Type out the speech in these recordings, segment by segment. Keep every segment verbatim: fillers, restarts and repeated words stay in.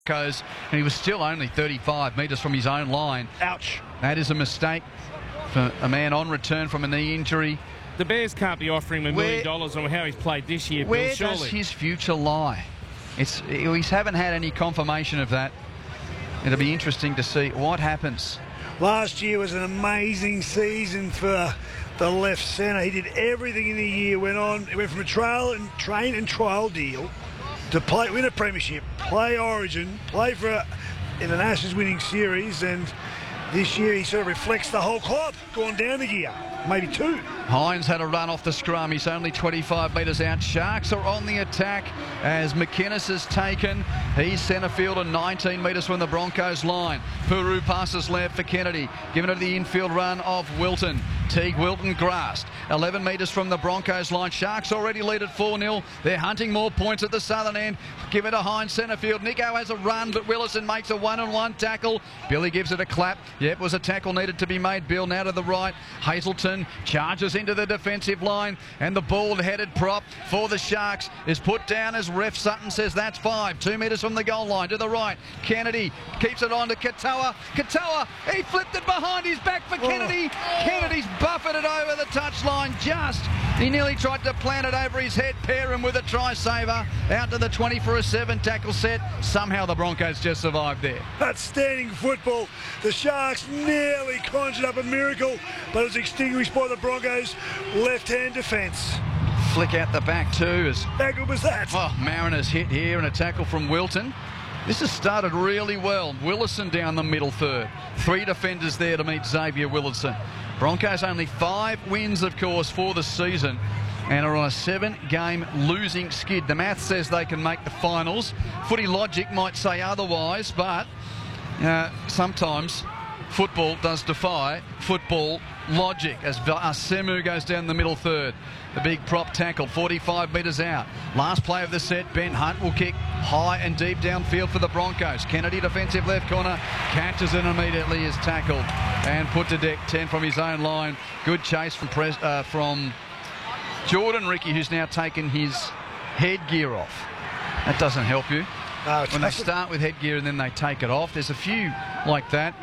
Broncos, and he was still only thirty-five metres from his own line. Ouch. That is a mistake for a man on return from a knee injury. The Bears can't be offering him a million dollars on how he's played this year, Bill, Where surely. does his future lie? It's, we haven't had any confirmation of that. It'll be interesting to see what happens. Last year was an amazing season for the left centre. He did everything in the year. Went on, he went from a trail and train and trial deal to play, win a premiership, play Origin, play for a, in an Ashes winning series, and this year he sort of reflects the whole club, gone down a gear, maybe two. Hines had a run off the scrum. He's only twenty-five metres out. Sharks are on the attack as McInnes is taken. He's centre field and nineteen metres from the Broncos line. Peru passes left for Kennedy. Given it to the infield run of Wilton. Teague Wilton grasped. eleven metres from the Broncos line. Sharks already lead at four nil. They're hunting more points at the southern end. Give it to Hines centre field. Nico has a run, but Willison makes a one-on-one tackle. Billy gives it a clap. Yep, was a tackle needed to be made. Bill now to the right. Hazelton charges into the defensive line, and the bald-headed prop for the Sharks is put down as ref Sutton says that's five. Two metres from the goal line to the right. Kennedy keeps it on to Katoa. Katoa, he flipped it behind his back for Kennedy. Oh. Kennedy's buffeted over the touchline just. He nearly tried to plant it over his head, pair him with a try saver. Out to the twenty for a seven tackle set. Somehow the Broncos just survived there. Outstanding football. The Sharks nearly conjured up a miracle, but it was extinguished by the Broncos' left-hand defence. Flick out the back too. As, How good was that? oh, Mariners hit here and a tackle from Wilton. This has started really well. Willison down the middle third. Three defenders there to meet Xavier Willison. Broncos only five wins, of course, for the season and are on a seven-game losing skid. The math says they can make the finals. Footy logic might say otherwise, but uh, sometimes football does defy football logic as Semu goes down the middle third. The big prop tackle, forty-five metres out. Last play of the set, Ben Hunt will kick high and deep downfield for the Broncos. Kennedy, defensive left corner, catches it immediately, is tackled and put to deck, ten from his own line. Good chase from, Pres uh, from Jordan Ricky, who's now taken his headgear off. That doesn't help you. No, when they start with headgear and then they take it off, there's a few like that.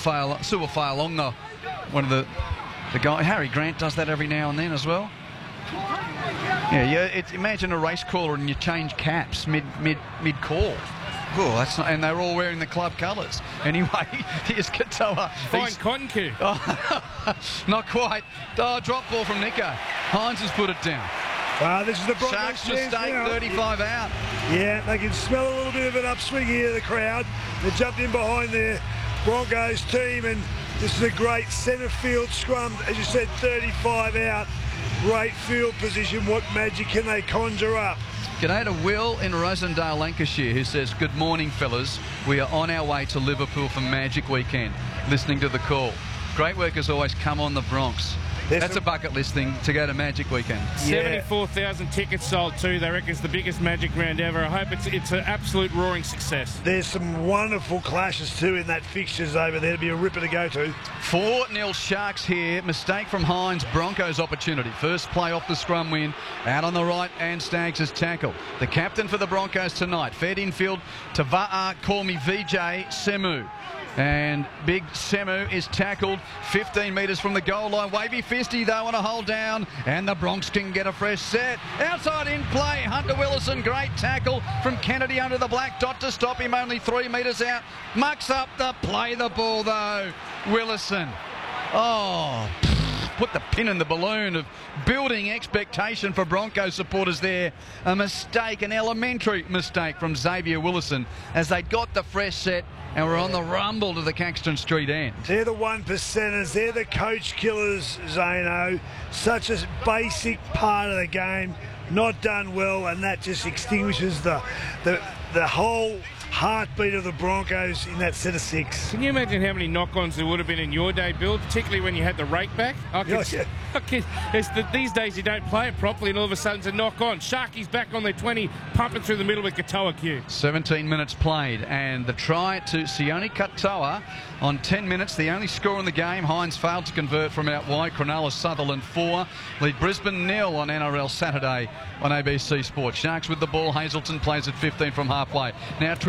Suafalonga, one of the the guy, Harry Grant does that every now and then as well. Yeah, yeah. It's, imagine a race caller and you change caps mid mid mid call. Oh, that's not, and they're all wearing the club colours. Anyway, here's Katoa. Fine cotton cue. Oh, not quite. Oh, drop ball from Nico. Hines has put it down. Uh, this is the Broncos. Sharks mistake, thirty-five out. Yeah, they can smell a little bit of an upswing here, the crowd. They jumped in behind their Broncos team, and this is a great centre field scrum. As you said, thirty-five out. Great field position. What magic can they conjure up? G'day to Will in Rosendale, Lancashire, who says, good morning, fellas. We are on our way to Liverpool for Magic Weekend. Listening to the call. Great work as always. Come on the Bronx. There's That's some... a bucket list thing to go to Magic Weekend. seventy-four thousand tickets sold too. They reckon it's the biggest Magic round ever. I hope it's it's an absolute roaring success. There's some wonderful clashes too in that fixtures over there. To be a ripper to go to. four nil Sharks here. Mistake from Hines. Broncos opportunity. First play off the scrum win. Out on the right, and Staggs is tackled. The captain for the Broncos tonight. Fed infield to Va'a, call me V J Semu. And big Semu is tackled fifteen metres from the goal line. Wavy fisty though on a hold down, and the Bronx can get a fresh set. Outside in play, Hunter Willison, great tackle from Kennedy under the black dot to stop him, only three metres out. Mucks up the play the ball though, Willison. Oh, put the pin in the balloon of building expectation for Broncos supporters there. A mistake, an elementary mistake from Xavier Willison as they got the fresh set and we're on the rumble to the Caxton Street end. They're the one percenters. They're the coach killers, Zano. Such a basic part of the game, not done well, and that just extinguishes the the the whole heartbeat of the Broncos in that set of six. Can you imagine how many knock-ons there would have been in your day, Bill, particularly when you had the rake back? I can, Oh, yeah. I can, it's the, these days you don't play it properly and all of a sudden it's a knock-on. Sharkies back on their twenty, pumping through the middle with Katoa Q. seventeen minutes played, and the try to Sione Katoa on ten minutes, the only score in the game. Hines failed to convert from out wide. Cronulla Sutherland four, lead Brisbane nil on N R L Saturday on A B C Sport. Sharks with the ball. Hazelton plays at fifteen from halfway. Now Twin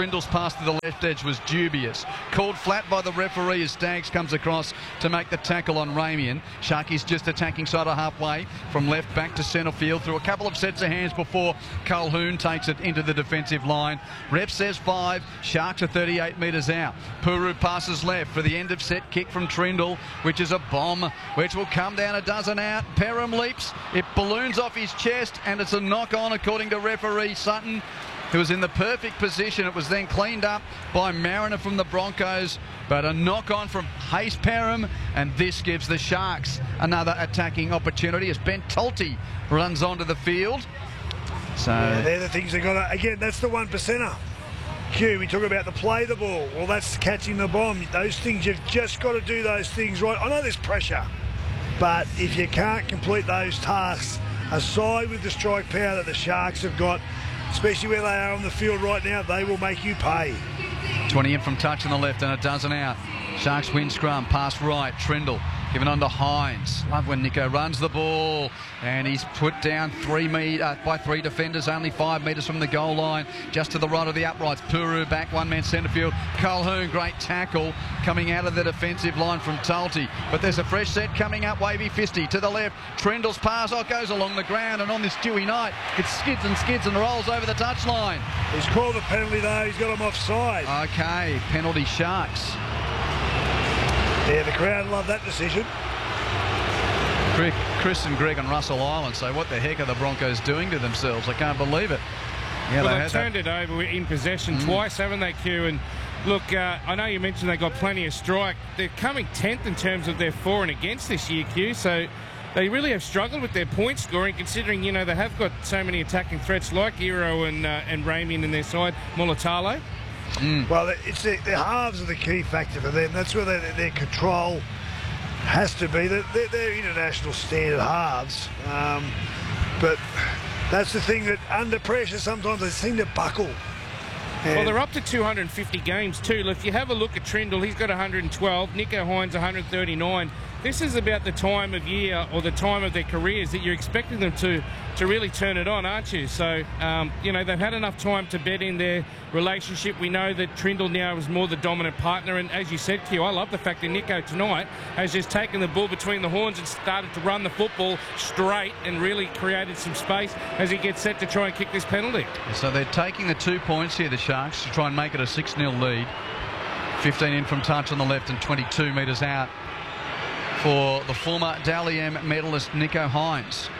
Trindle's pass to the left edge was dubious. Called flat by the referee as Staggs comes across to make the tackle on Ramian. Sharky's just attacking side of halfway from left back to centre field through a couple of sets of hands before Calhoun takes it into the defensive line. Ref says five. Sharks are thirty-eight metres out. Puru passes left for the end of set kick from Trindle, which is a bomb, which will come down a dozen out. Perham leaps. It balloons off his chest, and it's a knock-on according to referee Sutton, who was in the perfect position. It was then cleaned up by Mariner from the Broncos, but a knock-on from Hayes Perham, and this gives the Sharks another attacking opportunity as Ben Tolte runs onto the field. So yeah, they're the things they got to, again, that's the one percenter. Q, we talk about the play the ball. Well, that's catching the bomb. Those things, you've just got to do those things right. I know there's pressure, but if you can't complete those tasks, aside with the strike power that the Sharks have got, especially where they are on the field right now, they will make you pay. twenty in from touch on the left and a dozen out. Sharks win scrum, pass right, Trindle given on to Hines. Love when Nico runs the ball, and he's put down three metre, uh, by three defenders, only five metres from the goal line, just to the right of the uprights. Puru back, one man centre field. Calhoun, great tackle coming out of the defensive line from Tolte. But there's a fresh set coming up, Wavy Fisty to the left. Trindle's pass, oh, it goes along the ground, and on this dewy night, it skids and skids and rolls over the touchline. He's called a penalty though, he's got him offside. Okay, penalty Sharks. Yeah, the crowd love that decision. Chris and Greg and Russell Island say, what the heck are the Broncos doing to themselves? I can't believe it. Yeah, well, they they've turned that. it over in possession mm. twice, haven't they, Q? And look, uh, I know you mentioned they got plenty of strike. They're coming tenth in terms of their for and against this year, Q, so they really have struggled with their point scoring, considering, you know, they have got so many attacking threats like Iro and, uh, and Ramian in their side, Mulatalo. Mm. Well, it's the, the halves are the key factor for them. That's where they, their control has to be. They're, they're international standard halves. Um, but that's the thing, that under pressure sometimes they seem to buckle. And well, they're up to two hundred fifty games too. If you have a look at Trindle, he's got one hundred twelve. Nico Hines, one hundred thirty-nine. This is about the time of year or the time of their careers that you're expecting them to to really turn it on, aren't you? So, um, you know, they've had enough time to bed in their relationship. We know that Trindle now is more the dominant partner, and as you said, Q, I love the fact that Nico tonight has just taken the bull between the horns and started to run the football straight and really created some space as he gets set to try and kick this penalty. So they're taking the two points here, the Sharks, to try and make it a six nil lead. fifteen in from touch on the left and twenty-two metres out for the former Dally M medalist Nico Hines.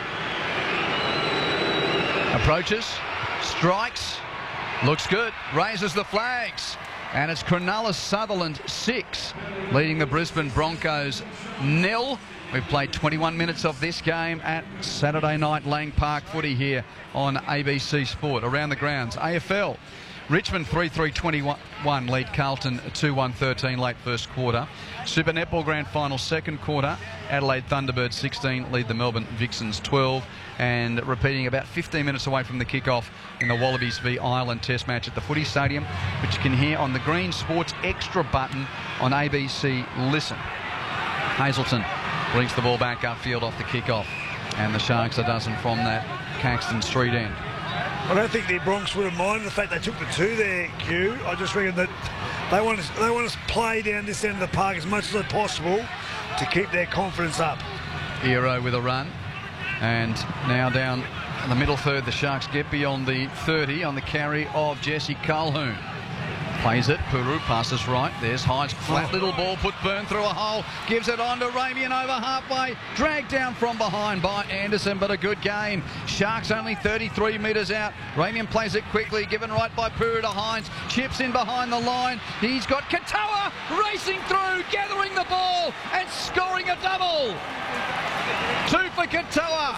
Approaches, strikes, looks good, raises the flags, and it's Cronulla Sutherland six, leading the Brisbane Broncos nil. We've played twenty-one minutes of this game at Saturday night Lang Park footy here on A B C Sport. Around the grounds, A F L. Richmond three three twenty-one lead Carlton two one thirteen late first quarter. Super Netball Grand Final second quarter. Adelaide Thunderbirds sixteen lead the Melbourne Vixens twelve. And repeating about fifteen minutes away from the kickoff in the Wallabies v Ireland Test match at the Footy Stadium, which you can hear on the Green Sports Extra button on A B C Listen. Hazelton brings the ball back upfield off the kickoff, and the Sharks a dozen from that Caxton Street end. I don't think the Bronx would have minded the fact they took the two there, Q. I just reckon that they want to they want to play down this end of the park as much as possible to keep their confidence up. Hero with a run, and now down in the middle third, the Sharks get beyond the thirty on the carry of Jesse Calhoun. Plays it, Puru passes right, there's Hines, flat little ball, put Byrne through a hole, gives it on to Ramian over halfway, dragged down from behind by Anderson, but a good gain. Sharks only thirty-three metres out. Ramian plays it quickly, given right by Puru to Hines, chips in behind the line. He's got Katoa racing through, gathering the ball and scoring a double. Two for Katoa.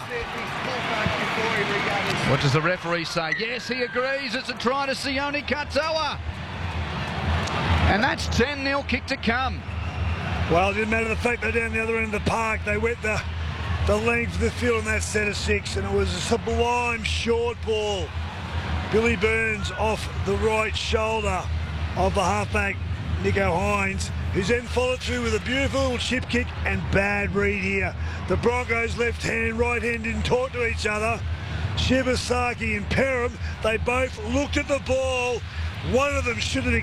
What does the referee say? Yes, he agrees. It's a try to Sione Katoa. And that's ten nil kick to come. Well, it didn't matter the fact they're down the other end of the park. They went the, the length of the field on that set of six, and it was a sublime short ball. Billy Burns off the right shoulder of the halfback, Nico Hines, who's then followed through with a beautiful little chip kick and bad read here. The Broncos' left hand, right hand didn't talk to each other. Shibasaki and Perham, they both looked at the ball, One of them should have